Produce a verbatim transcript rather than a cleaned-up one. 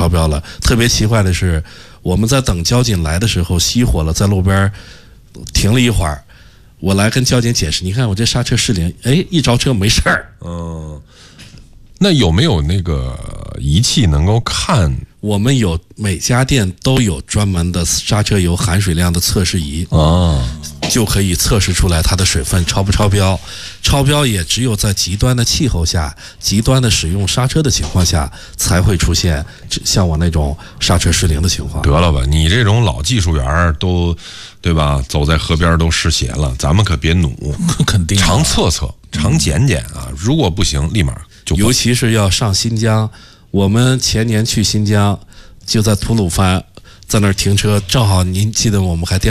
超标了。特别奇怪的是，我们在等交警来的时候熄火了，在路边停了一会儿，我来跟交警解释，你看我这刹车失灵，哎，一着车没事儿。 嗯，那有没有那个仪器能够看？ 我们有每家店都有专门的刹车油含水量的测试仪啊， 就可以测试出来它的水分超不超标。超标也只有在极端的气候下、极端的使用刹车的情况下，才会出现像我那种刹车失灵的情况。 得了吧，你这种老技术员都，对吧？走在河边都湿鞋了，咱们可别努， 肯定常测测，常检检啊。如果不行，立马就。 尤其是要上新疆。我们前年去新疆，就在吐鲁番，在那儿停车，正好您记得我们还电